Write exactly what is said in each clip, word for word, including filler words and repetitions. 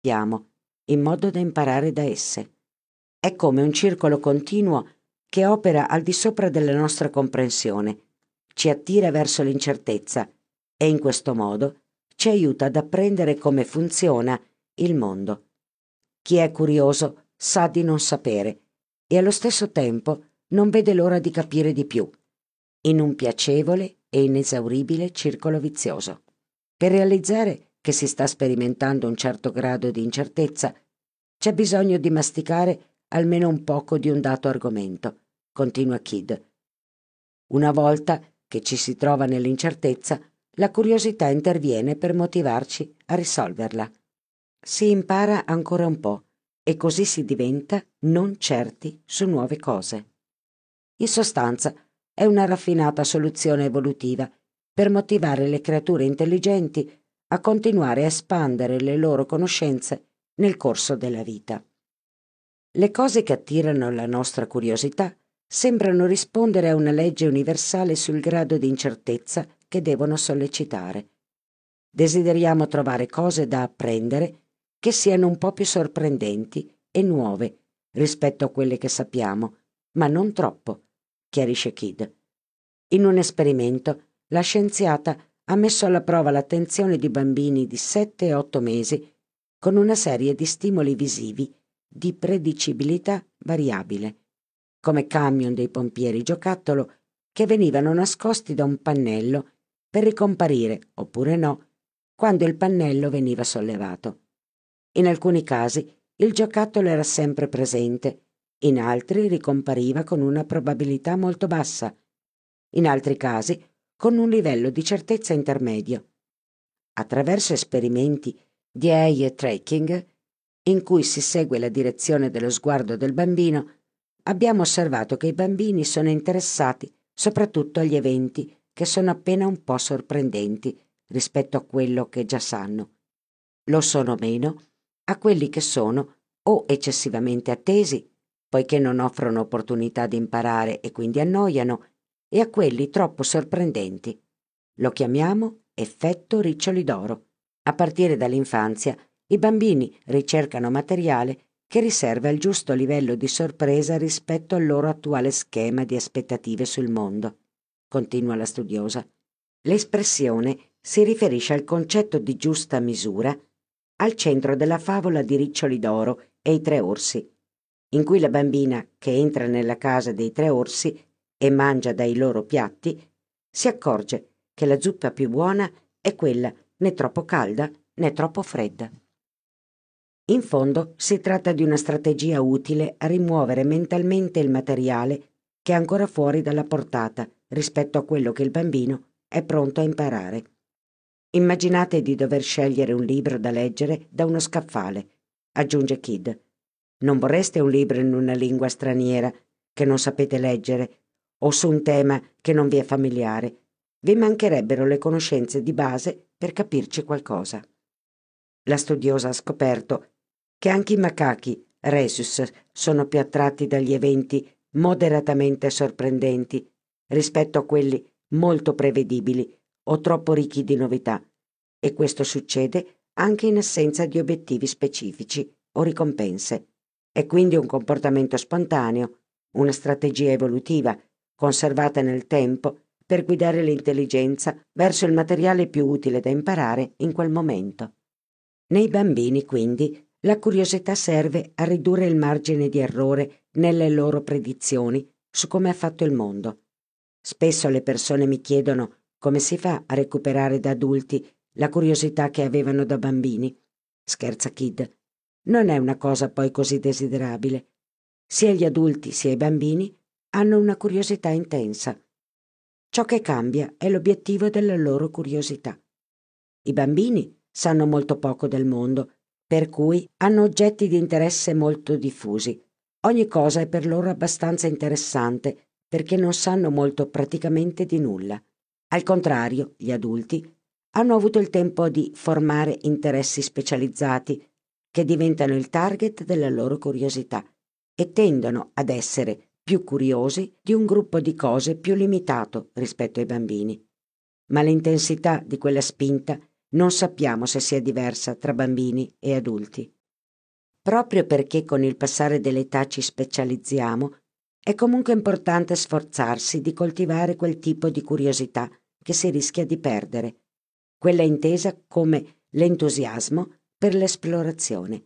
sappiamo, in modo da imparare da esse. È come un circolo continuo che opera al di sopra della nostra comprensione, ci attira verso l'incertezza e in questo modo ci aiuta ad apprendere come funziona il mondo. Chi è curioso sa di non sapere e allo stesso tempo non vede l'ora di capire di più, in un piacevole e inesauribile circolo vizioso. Per realizzare che si sta sperimentando un certo grado di incertezza, c'è bisogno di masticare almeno un poco di un dato argomento, continua Kidd. Una volta che ci si trova nell'incertezza, la curiosità interviene per motivarci a risolverla. Si impara ancora un po' e così si diventa non certi su nuove cose. In sostanza, è una raffinata soluzione evolutiva per motivare le creature intelligenti a continuare a espandere le loro conoscenze nel corso della vita. Le cose che attirano la nostra curiosità sembrano rispondere a una legge universale sul grado di incertezza che devono sollecitare. Desideriamo trovare cose da apprendere che siano un po' più sorprendenti e nuove rispetto a quelle che sappiamo, ma non troppo, chiarisce Kidd. In un esperimento, la scienziata ha messo alla prova l'attenzione di bambini di sette e otto mesi con una serie di stimoli visivi di predicibilità variabile, come camion dei pompieri giocattolo che venivano nascosti da un pannello per ricomparire, oppure no, quando il pannello veniva sollevato. In alcuni casi il giocattolo era sempre presente, in altri ricompariva con una probabilità molto bassa, in altri casi con un livello di certezza intermedio. Attraverso esperimenti di eye tracking, in cui si segue la direzione dello sguardo del bambino, abbiamo osservato che i bambini sono interessati soprattutto agli eventi che sono appena un po' sorprendenti rispetto a quello che già sanno. Lo sono meno a quelli che sono o eccessivamente attesi, poiché non offrono opportunità di imparare e quindi annoiano, e a quelli troppo sorprendenti. Lo chiamiamo effetto riccioli d'oro. A partire dall'infanzia, i bambini ricercano materiale che riserva il giusto livello di sorpresa rispetto al loro attuale schema di aspettative sul mondo, continua la studiosa. L'espressione si riferisce al concetto di giusta misura al centro della favola di Riccioli d'oro e i tre orsi, in cui la bambina che entra nella casa dei tre orsi e mangia dai loro piatti si accorge che la zuppa più buona è quella né troppo calda né troppo fredda. In fondo si tratta di una strategia utile a rimuovere mentalmente il materiale che è ancora fuori dalla portata rispetto a quello che il bambino è pronto a imparare. Immaginate di dover scegliere un libro da leggere da uno scaffale, aggiunge Kidd. Non vorreste un libro in una lingua straniera che non sapete leggere o su un tema che non vi è familiare. Vi mancherebbero le conoscenze di base per capirci qualcosa. La studiosa ha scoperto che anche i macachi rhesus sono più attratti dagli eventi moderatamente sorprendenti rispetto a quelli molto prevedibili o troppo ricchi di novità, e questo succede anche in assenza di obiettivi specifici o ricompense. È quindi un comportamento spontaneo, una strategia evolutiva, conservata nel tempo per guidare l'intelligenza verso il materiale più utile da imparare in quel momento. Nei bambini, quindi, la curiosità serve a ridurre il margine di errore nelle loro predizioni su come è fatto il mondo. Spesso le persone mi chiedono come si fa a recuperare da adulti la curiosità che avevano da bambini. Scherza Kidd. Non è una cosa poi così desiderabile. Sia gli adulti sia i bambini hanno una curiosità intensa. Ciò che cambia è l'obiettivo della loro curiosità. I bambini sanno molto poco del mondo, per cui hanno oggetti di interesse molto diffusi. Ogni cosa è per loro abbastanza interessante perché non sanno molto praticamente di nulla. Al contrario, gli adulti hanno avuto il tempo di formare interessi specializzati che diventano il target della loro curiosità e tendono ad essere più curiosi di un gruppo di cose più limitato rispetto ai bambini. Ma l'intensità di quella spinta non sappiamo se sia diversa tra bambini e adulti. Proprio perché con il passare dell'età ci specializziamo, è comunque importante sforzarsi di coltivare quel tipo di curiosità che si rischia di perdere, quella intesa come l'entusiasmo per l'esplorazione.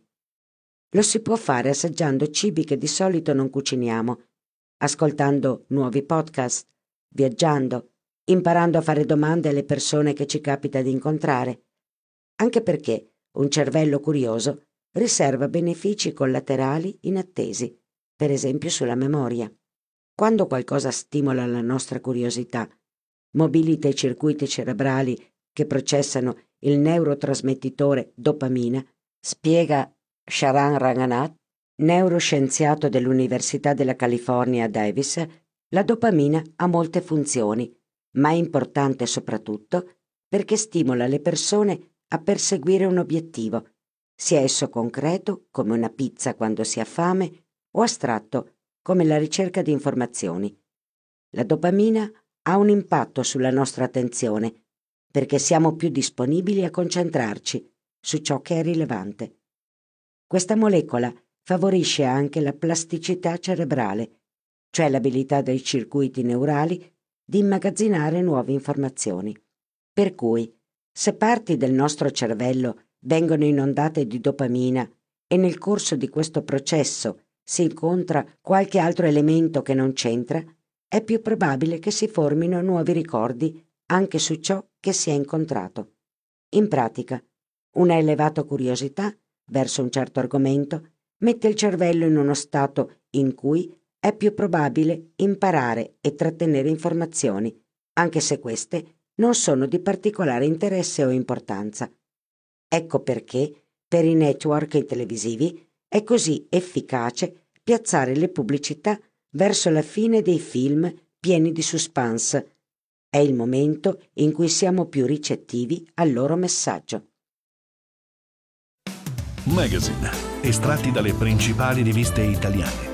Lo si può fare assaggiando cibi che di solito non cuciniamo, ascoltando nuovi podcast, viaggiando, imparando a fare domande alle persone che ci capita di incontrare, anche perché un cervello curioso riserva benefici collaterali inattesi, per esempio sulla memoria. Quando qualcosa stimola la nostra curiosità, mobilita i circuiti cerebrali che processano il neurotrasmettitore dopamina, spiega Sharan Ranganath, neuroscienziato dell'Università della California a Davis, la dopamina ha molte funzioni, ma è importante soprattutto perché stimola le persone a perseguire un obiettivo, sia esso concreto, come una pizza quando si ha fame, o astratto, come la ricerca di informazioni. La dopamina ha un impatto sulla nostra attenzione, perché siamo più disponibili a concentrarci su ciò che è rilevante. Questa molecola favorisce anche la plasticità cerebrale, cioè l'abilità dei circuiti neurali di immagazzinare nuove informazioni. Per cui, se parti del nostro cervello vengono inondate di dopamina e nel corso di questo processo si incontra qualche altro elemento che non c'entra, è più probabile che si formino nuovi ricordi anche su ciò che si è incontrato. In pratica, una elevata curiosità verso un certo argomento mette il cervello in uno stato in cui è più probabile imparare e trattenere informazioni, anche se queste non sono di particolare interesse o importanza. Ecco perché, per i network televisivi, è così efficace piazzare le pubblicità verso la fine dei film pieni di suspense. È il momento in cui siamo più ricettivi al loro messaggio. Magazine, estratti dalle principali riviste italiane.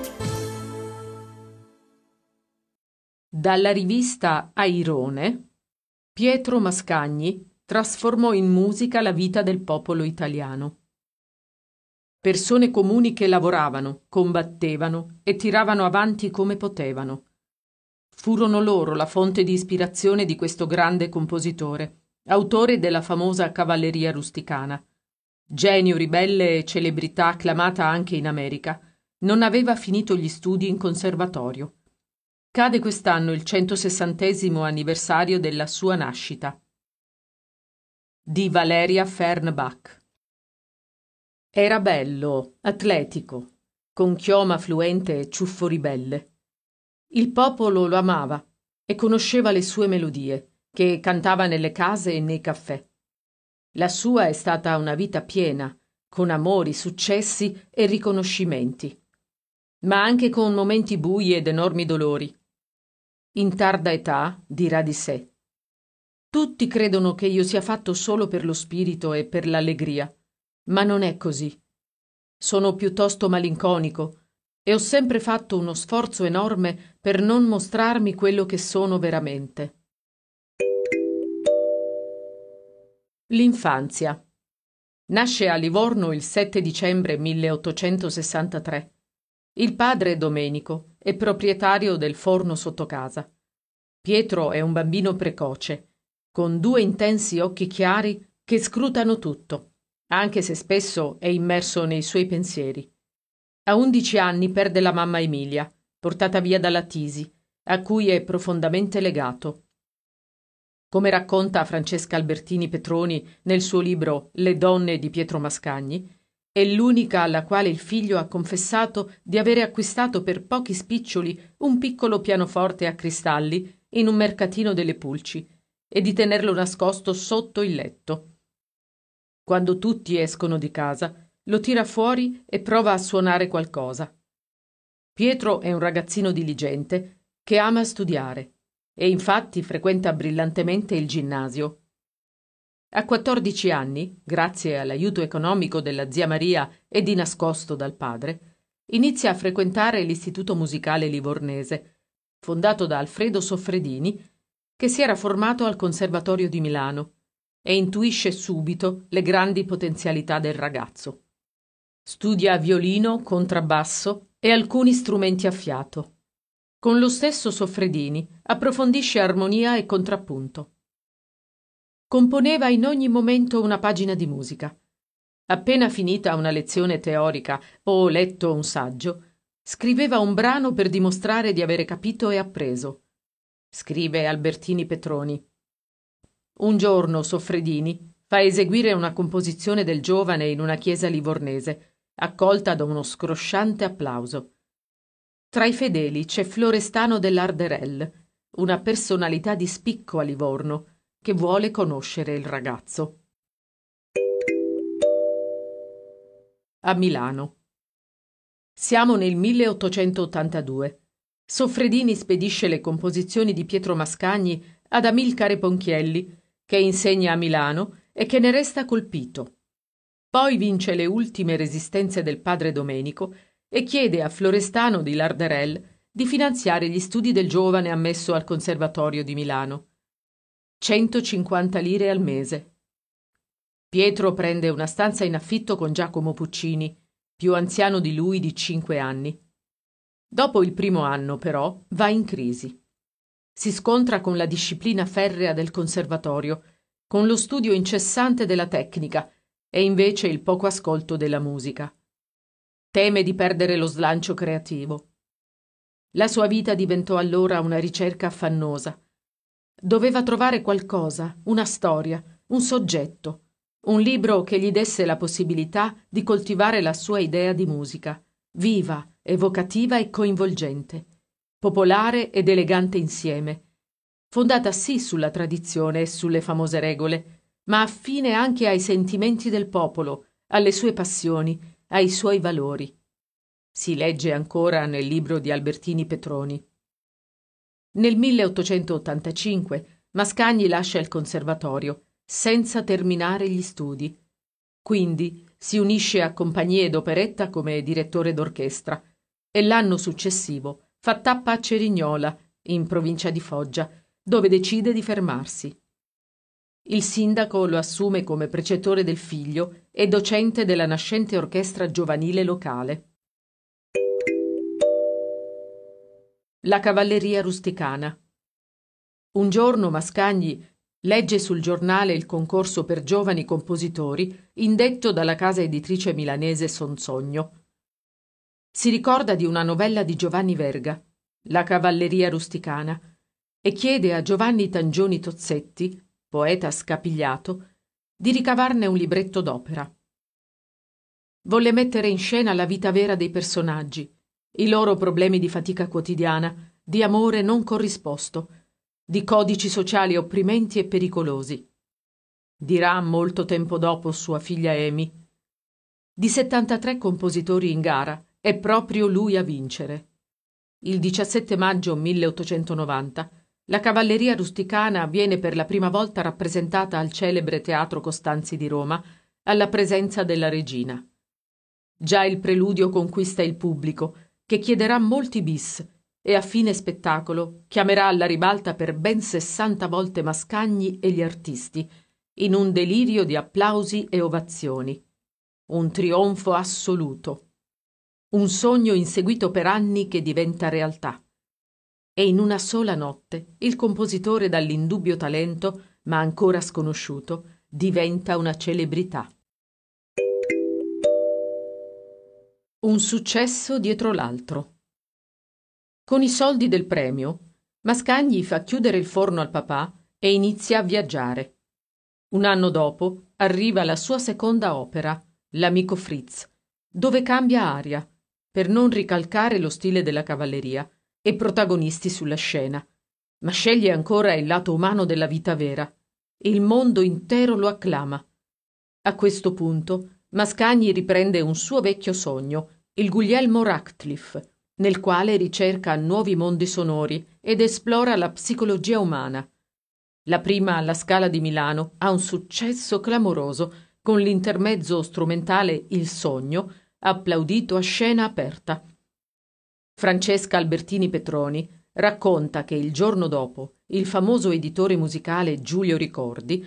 Dalla rivista Airone, Pietro Mascagni trasformò in musica la vita del popolo italiano. Persone comuni che lavoravano, combattevano e tiravano avanti come potevano. Furono loro la fonte di ispirazione di questo grande compositore, autore della famosa Cavalleria rusticana. Genio ribelle e celebrità acclamata anche in America, non aveva finito gli studi in conservatorio. Cade quest'anno il centosessantesimo anniversario della sua nascita. Di Valeria Fernbach. Era bello, atletico, con chioma fluente e ciuffo ribelle. Il popolo lo amava e conosceva le sue melodie, che cantava nelle case e nei caffè. La sua è stata una vita piena, con amori, successi e riconoscimenti, ma anche con momenti bui ed enormi dolori. In tarda età dirà di sé: tutti credono che io sia fatto solo per lo spirito e per l'allegria, ma non è così. Sono piuttosto malinconico e ho sempre fatto uno sforzo enorme per non mostrarmi quello che sono veramente. L'infanzia. Nasce a Livorno il sette dicembre milleottocentosessantatré. Il padre, Domenico, è proprietario del forno sotto casa. Pietro è un bambino precoce, con due intensi occhi chiari che scrutano tutto, anche se spesso è immerso nei suoi pensieri. A undici anni perde la mamma Emilia, portata via dalla tisi, a cui è profondamente legato. Come racconta Francesca Albertini Petroni nel suo libro Le donne di Pietro Mascagni, è l'unica alla quale il figlio ha confessato di avere acquistato per pochi spiccioli un piccolo pianoforte a cristalli in un mercatino delle Pulci e di tenerlo nascosto sotto il letto. Quando tutti escono di casa, lo tira fuori e prova a suonare qualcosa. Pietro è un ragazzino diligente che ama studiare e infatti frequenta brillantemente il ginnasio. A quattordici anni, grazie all'aiuto economico della zia Maria e di nascosto dal padre, inizia a frequentare l'Istituto Musicale Livornese, fondato da Alfredo Soffredini, che si era formato al Conservatorio di Milano e intuisce subito le grandi potenzialità del ragazzo. Studia violino, contrabbasso e alcuni strumenti a fiato. Con lo stesso Soffredini approfondisce armonia e contrappunto. Componeva in ogni momento una pagina di musica. Appena finita una lezione teorica o letto un saggio, scriveva un brano per dimostrare di avere capito e appreso. Scrive Albertini Petroni. Un giorno Soffredini fa eseguire una composizione del giovane in una chiesa livornese, accolta da uno scrosciante applauso. Tra i fedeli c'è Florestano dell'Arderel, una personalità di spicco a Livorno, che vuole conoscere il ragazzo. A Milano. Siamo nel milleottocentottantadue. Soffredini spedisce le composizioni di Pietro Mascagni ad Amilcare Ponchielli, che insegna a Milano e che ne resta colpito. Poi vince le ultime resistenze del padre Domenico e chiede a Florestano di Larderel di finanziare gli studi del giovane ammesso al Conservatorio di Milano. centocinquanta lire al mese. Pietro prende una stanza in affitto con Giacomo Puccini, più anziano di lui di cinque anni. Dopo il primo anno, però, va in crisi. Si scontra con la disciplina ferrea del conservatorio, con lo studio incessante della tecnica e invece il poco ascolto della musica. Teme di perdere lo slancio creativo. La sua vita diventò allora una ricerca affannosa. Doveva trovare qualcosa, una storia, un soggetto, un libro che gli desse la possibilità di coltivare la sua idea di musica, viva, evocativa e coinvolgente, popolare ed elegante insieme, fondata sì sulla tradizione e sulle famose regole, ma affine anche ai sentimenti del popolo, alle sue passioni, ai suoi valori. Si legge ancora nel libro di Albertini Petroni. Nel milleottocentottantacinque Mascagni lascia il conservatorio, senza terminare gli studi. Quindi si unisce a compagnie d'operetta come direttore d'orchestra e l'anno successivo fa tappa a Cerignola, in provincia di Foggia, dove decide di fermarsi. Il sindaco lo assume come precettore del figlio e docente della nascente orchestra giovanile locale. La cavalleria rusticana. Un giorno Mascagni legge sul giornale il concorso per giovani compositori indetto dalla casa editrice milanese Sonsogno. Si ricorda di una novella di Giovanni Verga, La cavalleria rusticana, e chiede a Giovanni Tangioni Tozzetti, poeta scapigliato, di ricavarne un libretto d'opera. Volle mettere in scena la vita vera dei personaggi, i loro problemi di fatica quotidiana, di amore non corrisposto, di codici sociali opprimenti e pericolosi. Dirà molto tempo dopo sua figlia Amy: di settantatré compositori in gara è proprio lui a vincere. Il diciassette maggio milleottocentonovanta la cavalleria rusticana viene per la prima volta rappresentata al celebre Teatro Costanzi di Roma, alla presenza della regina. Già il preludio conquista il pubblico, che chiederà molti bis, e a fine spettacolo chiamerà alla ribalta per ben sessanta volte Mascagni e gli artisti, in un delirio di applausi e ovazioni. Un trionfo assoluto. Un sogno inseguito per anni che diventa realtà. E in una sola notte il compositore dall'indubbio talento, ma ancora sconosciuto, diventa una celebrità. Un successo dietro l'altro. Con i soldi del premio, Mascagni fa chiudere il forno al papà e inizia a viaggiare. Un anno dopo arriva la sua seconda opera, L'amico Fritz, dove cambia aria, per non ricalcare lo stile della cavalleria e protagonisti sulla scena, ma sceglie ancora il lato umano della vita vera. Il mondo intero lo acclama. A questo punto Mascagni riprende un suo vecchio sogno, il Guglielmo Ratcliffe, nel quale ricerca nuovi mondi sonori ed esplora la psicologia umana. La prima alla Scala di Milano ha un successo clamoroso, con l'intermezzo strumentale Il sogno, applaudito a scena aperta. Francesca Albertini Petroni racconta che il giorno dopo il famoso editore musicale Giulio Ricordi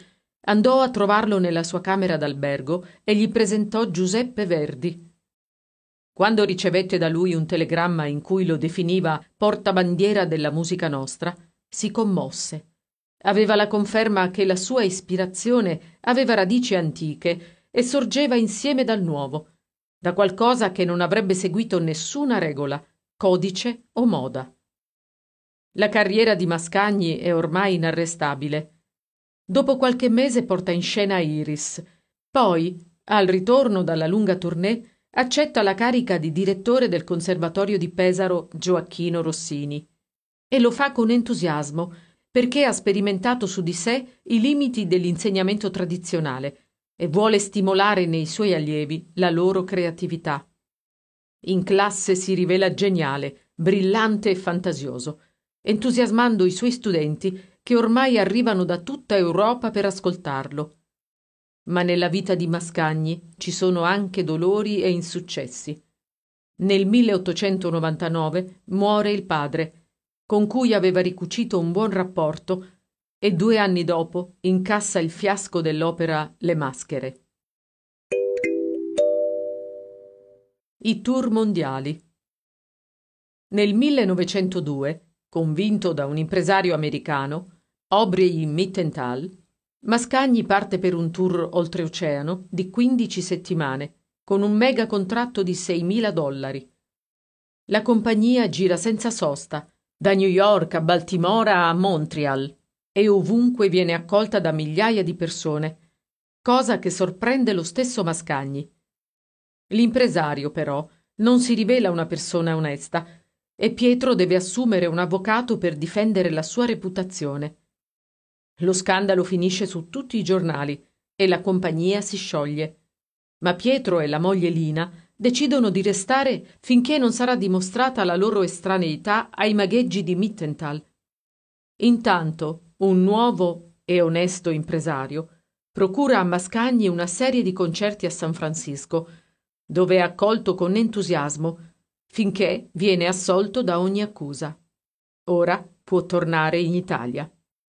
andò a trovarlo nella sua camera d'albergo e gli presentò Giuseppe Verdi. Quando ricevette da lui un telegramma in cui lo definiva portabandiera della musica nostra, si commosse. Aveva la conferma che la sua ispirazione aveva radici antiche e sorgeva insieme dal nuovo, da qualcosa che non avrebbe seguito nessuna regola, codice o moda. La carriera di Mascagni è ormai inarrestabile. Dopo qualche mese porta in scena Iris. Poi, al ritorno dalla lunga tournée, accetta la carica di direttore del Conservatorio di Pesaro Gioacchino Rossini. E lo fa con entusiasmo, perché ha sperimentato su di sé i limiti dell'insegnamento tradizionale e vuole stimolare nei suoi allievi la loro creatività. In classe si rivela geniale, brillante e fantasioso, entusiasmando i suoi studenti che ormai arrivano da tutta Europa per ascoltarlo. Ma nella vita di Mascagni ci sono anche dolori e insuccessi. Nel milleottocentonovantanove muore il padre, con cui aveva ricucito un buon rapporto, e due anni dopo incassa il fiasco dell'opera Le Maschere. I tour mondiali. Nel millenovecentodue, convinto da un impresario americano, Aubrey Mittenthal, Mascagni parte per un tour oltreoceano di quindici settimane, con un mega contratto di seimila dollari. La compagnia gira senza sosta, da New York a Baltimora a Montreal, e ovunque viene accolta da migliaia di persone, cosa che sorprende lo stesso Mascagni. L'impresario, però, non si rivela una persona onesta, e Pietro deve assumere un avvocato per difendere la sua reputazione. Lo scandalo finisce su tutti i giornali e la compagnia si scioglie. Ma Pietro e la moglie Lina decidono di restare finché non sarà dimostrata la loro estraneità ai magheggi di Mittenthal. Intanto, un nuovo e onesto impresario procura a Mascagni una serie di concerti a San Francisco, dove è accolto con entusiasmo finché viene assolto da ogni accusa. Ora può tornare in Italia.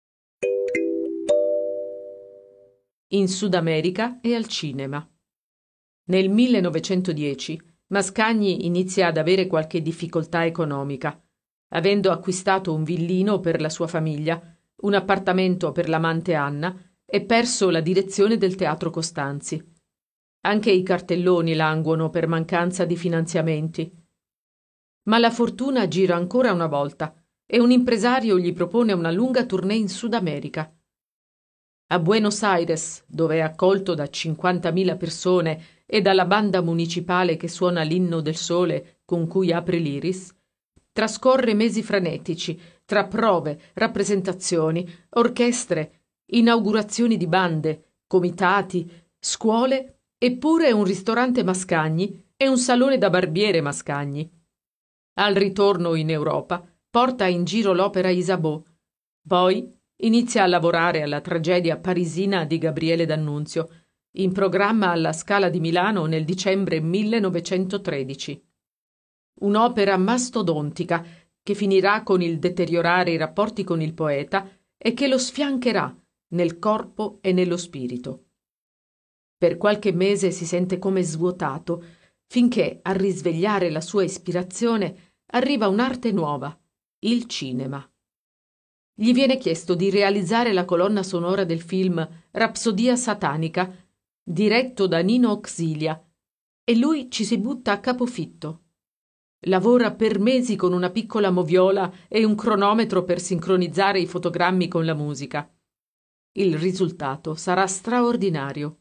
In Sud America e al cinema. Nel millenovecentodieci Mascagni inizia ad avere qualche difficoltà economica, avendo acquistato un villino per la sua famiglia, un appartamento per l'amante Anna e perso la direzione del Teatro Costanzi. Anche i cartelloni languono per mancanza di finanziamenti. Ma la fortuna gira ancora una volta e un impresario gli propone una lunga tournée in Sud America. A Buenos Aires, dove è accolto da cinquantamila persone e dalla banda municipale che suona l'Inno del Sole con cui apre l'Iris, trascorre mesi frenetici tra prove, rappresentazioni, orchestre, inaugurazioni di bande, comitati, scuole e pure un ristorante Mascagni e un salone da barbiere Mascagni. Al ritorno in Europa porta in giro l'opera Isabeau, poi inizia a lavorare alla tragedia parisina di Gabriele D'Annunzio, in programma alla Scala di Milano nel dicembre millenovecentotredici. Un'opera mastodontica che finirà con il deteriorare i rapporti con il poeta e che lo sfiancherà nel corpo e nello spirito. Per qualche mese si sente come svuotato, finché a risvegliare la sua ispirazione arriva un'arte nuova, il cinema. Gli viene chiesto di realizzare la colonna sonora del film Rapsodia satanica, diretto da Nino Auxilia, e lui ci si butta a capofitto. Lavora per mesi con una piccola moviola e un cronometro per sincronizzare i fotogrammi con la musica. Il risultato sarà straordinario.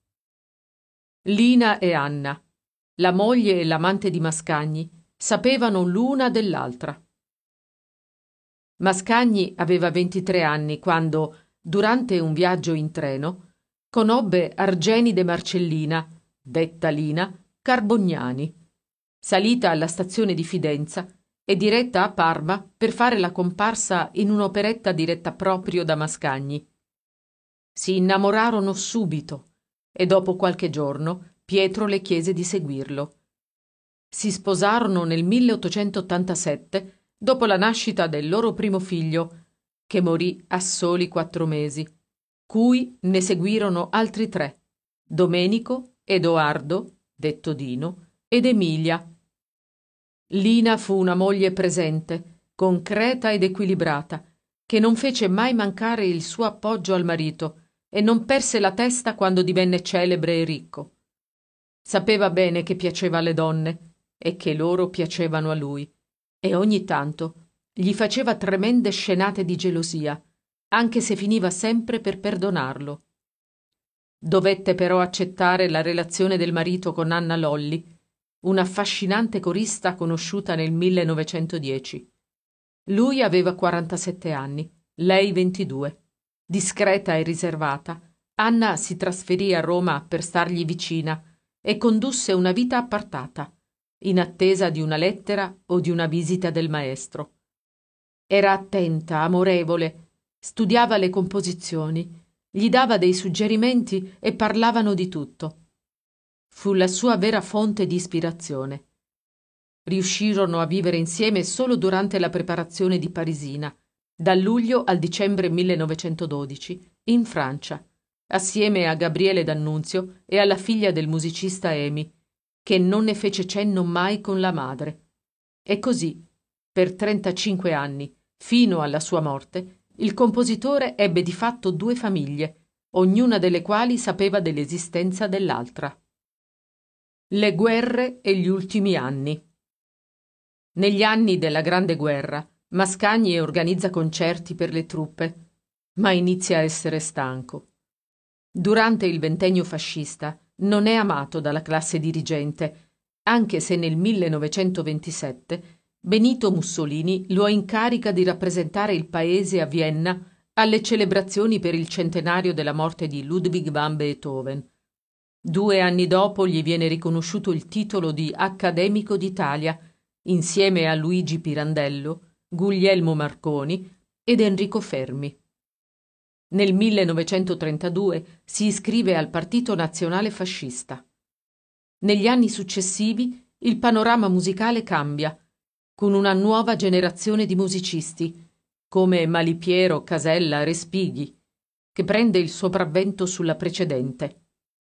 Lina e Anna, la moglie e l'amante di Mascagni, sapevano l'una dell'altra. Mascagni aveva ventitré anni quando, durante un viaggio in treno, conobbe Argenide Marcellina, detta Lina, Carbognani, salita alla stazione di Fidenza e diretta a Parma per fare la comparsa in un'operetta diretta proprio da Mascagni. Si innamorarono subito e dopo qualche giorno Pietro le chiese di seguirlo. Si sposarono nel milleottocentottantasette dopo la nascita del loro primo figlio, che morì a soli quattro mesi. cui ne seguirono altri tre: Domenico, Edoardo, detto Dino, ed Emilia. Lina fu una moglie presente, concreta ed equilibrata, che non fece mai mancare il suo appoggio al marito e non perse la testa quando divenne celebre e ricco. Sapeva bene che piaceva alle donne e che loro piacevano a lui, e ogni tanto gli faceva tremende scenate di gelosia, anche se finiva sempre per perdonarlo. Dovette però accettare la relazione del marito con Anna Lolli, una affascinante corista conosciuta nel millenovecentodieci. Lui aveva quarantasette anni, lei ventidue. Discreta e riservata, Anna si trasferì a Roma per stargli vicina e condusse una vita appartata, in attesa di una lettera o di una visita del maestro. Era attenta, amorevole, studiava le composizioni, gli dava dei suggerimenti e parlavano di tutto. Fu la sua vera fonte di ispirazione. Riuscirono a vivere insieme solo durante la preparazione di Parisina, dal luglio al dicembre millenovecentododici, in Francia, assieme a Gabriele D'Annunzio e alla figlia del musicista Emi, che non ne fece cenno mai con la madre. E così, per trentacinque anni, fino alla sua morte, il compositore ebbe di fatto due famiglie, ognuna delle quali sapeva dell'esistenza dell'altra. Le guerre e gli ultimi anni. Negli anni della Grande Guerra, Mascagni organizza concerti per le truppe, ma inizia a essere stanco. Durante il ventennio fascista non è amato dalla classe dirigente, anche se nel millenovecentoventisette Benito Mussolini lo incarica di rappresentare il paese a Vienna alle celebrazioni per il centenario della morte di Ludwig van Beethoven. Due anni dopo gli viene riconosciuto il titolo di Accademico d'Italia, insieme a Luigi Pirandello, Guglielmo Marconi ed Enrico Fermi. Nel millenovecentotrentadue si iscrive al Partito Nazionale Fascista. Negli anni successivi il panorama musicale cambia, con una nuova generazione di musicisti, come Malipiero, Casella, Respighi, che prende il sopravvento sulla precedente.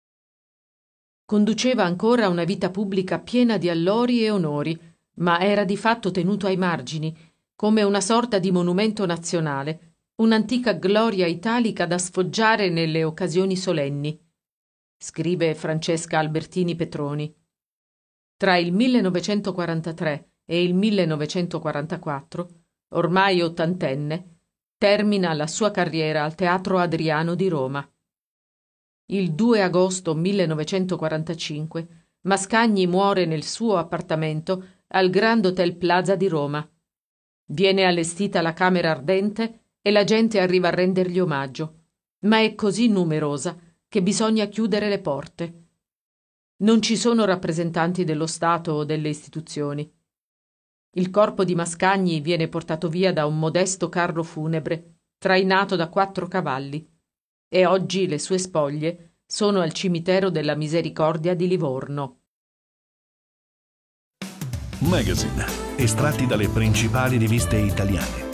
Conduceva ancora una vita pubblica piena di allori e onori, ma era di fatto tenuto ai margini, come una sorta di monumento nazionale, un'antica gloria italica da sfoggiare nelle occasioni solenni, scrive Francesca Albertini Petroni. Tra il millenovecentoquarantatré e il millenovecentoquarantaquattro, ormai ottantenne, termina la sua carriera al Teatro Adriano di Roma. Il due agosto millenovecentoquarantacinque Mascagni muore nel suo appartamento al Grand Hotel Plaza di Roma. Viene allestita la camera ardente e la gente arriva a rendergli omaggio, ma è così numerosa che bisogna chiudere le porte. Non ci sono rappresentanti dello Stato o delle istituzioni. Il corpo di Mascagni viene portato via da un modesto carro funebre, trainato da quattro cavalli, e oggi le sue spoglie sono al cimitero della Misericordia di Livorno. Magazine, estratti dalle principali riviste italiane.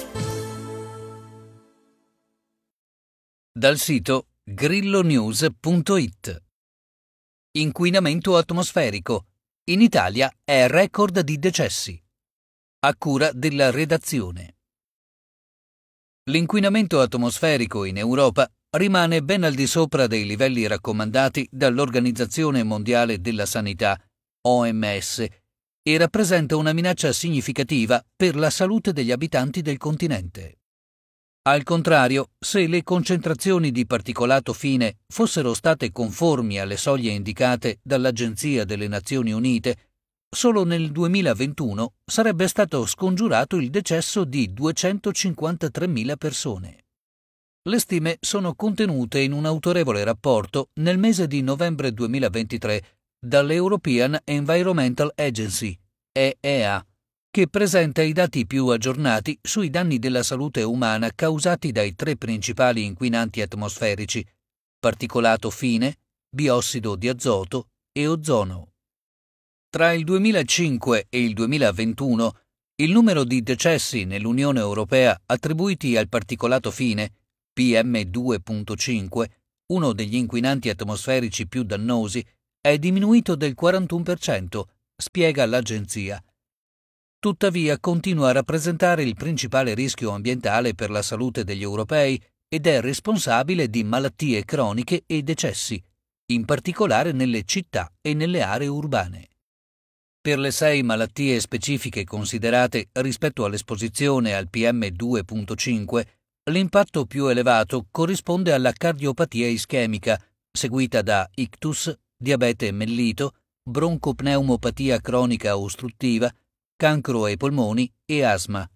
Dal sito grillonews punto it. Inquinamento atmosferico. In Italia è record di decessi. A cura della redazione. L'inquinamento atmosferico in Europa rimane ben al di sopra dei livelli raccomandati dall'Organizzazione Mondiale della Sanità, O M S, e rappresenta una minaccia significativa per la salute degli abitanti del continente. Al contrario, se le concentrazioni di particolato fine fossero state conformi alle soglie indicate dall'Agenzia delle Nazioni Unite, solo nel duemilaventuno sarebbe stato scongiurato il decesso di duecentocinquantatremila persone. Le stime sono contenute in un autorevole rapporto nel mese di novembre duemilaventitré dall'European Environmental Agency, E E A, che presenta i dati più aggiornati sui danni della salute umana causati dai tre principali inquinanti atmosferici: particolato fine, biossido di azoto e ozono. Tra il duemilacinque e il duemilaventuno, il numero di decessi nell'Unione Europea attribuiti al particolato fine, P M due punto cinque, uno degli inquinanti atmosferici più dannosi, è diminuito del quarantuno per cento, spiega l'agenzia. Tuttavia continua a rappresentare il principale rischio ambientale per la salute degli europei ed è responsabile di malattie croniche e decessi, in particolare nelle città e nelle aree urbane. Per le sei malattie specifiche considerate rispetto all'esposizione al P M due punto cinque, l'impatto più elevato corrisponde alla cardiopatia ischemica, seguita da ictus, diabete mellito, broncopneumopatia cronica ostruttiva, cancro ai polmoni e asma.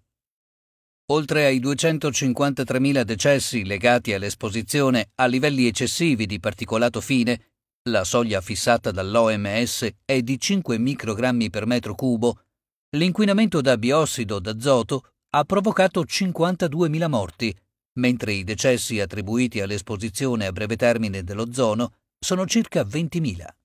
Oltre ai duecentocinquantatremila decessi legati all'esposizione a livelli eccessivi di particolato fine, la soglia fissata dall'O M S è di cinque microgrammi per metro cubo, l'inquinamento da biossido d'azoto ha provocato cinquantaduemila morti, mentre i decessi attribuiti all'esposizione a breve termine dell'ozono sono circa ventimila.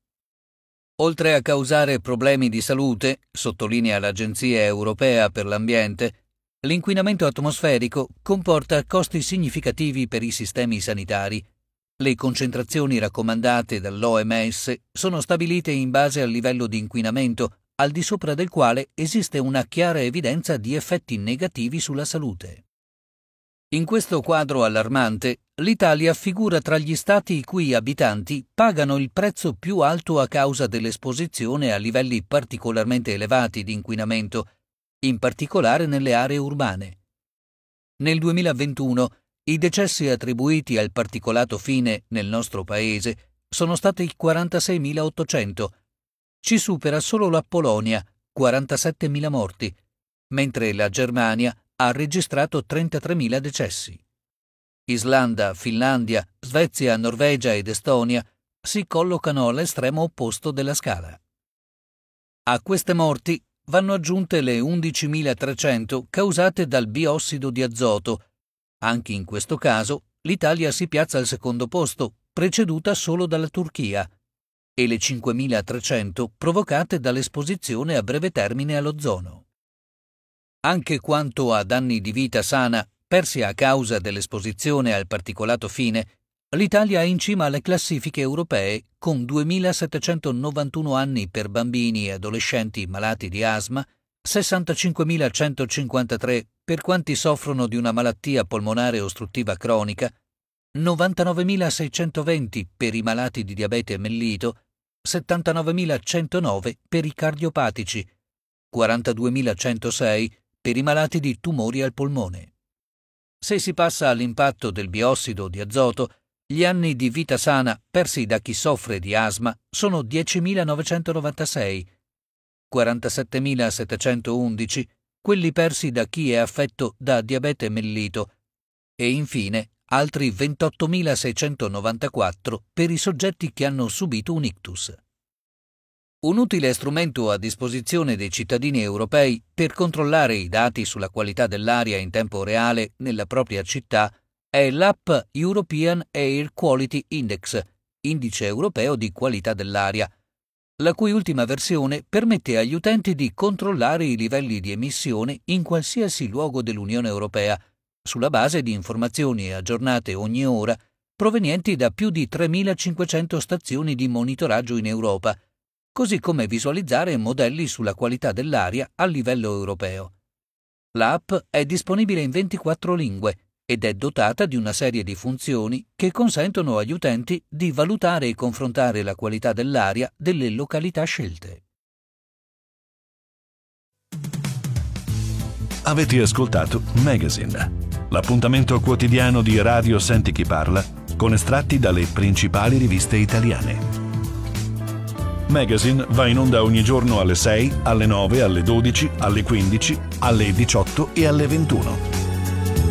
Oltre a causare problemi di salute, sottolinea l'Agenzia Europea per l'Ambiente, l'inquinamento atmosferico comporta costi significativi per i sistemi sanitari. Le concentrazioni raccomandate dall'O M S sono stabilite in base al livello di inquinamento, al di sopra del quale esiste una chiara evidenza di effetti negativi sulla salute. In questo quadro allarmante, l'Italia figura tra gli stati i cui abitanti pagano il prezzo più alto a causa dell'esposizione a livelli particolarmente elevati di inquinamento, in particolare nelle aree urbane. Nel duemilaventuno i decessi attribuiti al particolato fine nel nostro paese sono stati quarantaseimilaottocento. Ci supera solo la Polonia, quarantasettemila morti, mentre la Germania ha registrato trentatremila decessi. Islanda, Finlandia, Svezia, Norvegia ed Estonia si collocano all'estremo opposto della scala. A queste morti vanno aggiunte le undicimilatrecento causate dal biossido di azoto. Anche in questo caso l'Italia si piazza al secondo posto, preceduta solo dalla Turchia, e le cinquemilatrecento provocate dall'esposizione a breve termine all'ozono. Anche quanto a danni di vita sana persi a causa dell'esposizione al particolato fine, l'Italia è in cima alle classifiche europee con duemilasettecentonovantuno anni per bambini e adolescenti malati di asma, sessantacinquemilacentocinquantatré per quanti soffrono di una malattia polmonare ostruttiva cronica, novantanovemilaseicentoventi per i malati di diabete mellito, settantanovemilacentonove per i cardiopatici, quarantaduemilacentosei per i malati di tumori al polmone. Se si passa all'impatto del biossido di azoto, gli anni di vita sana persi da chi soffre di asma sono diecimilanovecentovantasei, quarantasettemilasettecentoundici quelli persi da chi è affetto da diabete mellito e infine altri ventottomilaseicentonovantaquattro per i soggetti che hanno subito un ictus. Un utile strumento a disposizione dei cittadini europei per controllare i dati sulla qualità dell'aria in tempo reale nella propria città è l'app European Air Quality Index, indice europeo di qualità dell'aria, la cui ultima versione permette agli utenti di controllare i livelli di emissione in qualsiasi luogo dell'Unione Europea, sulla base di informazioni aggiornate ogni ora provenienti da più di tremilacinquecento stazioni di monitoraggio in Europa, così come visualizzare modelli sulla qualità dell'aria a livello europeo. L'app è disponibile in ventiquattro lingue ed è dotata di una serie di funzioni che consentono agli utenti di valutare e confrontare la qualità dell'aria delle località scelte. Avete ascoltato Magazine, l'appuntamento quotidiano di Radio Senti Chi Parla con estratti dalle principali riviste italiane. Magazine va in onda ogni giorno alle sei, alle nove, alle dodici, alle quindici, alle diciotto e alle ventuno.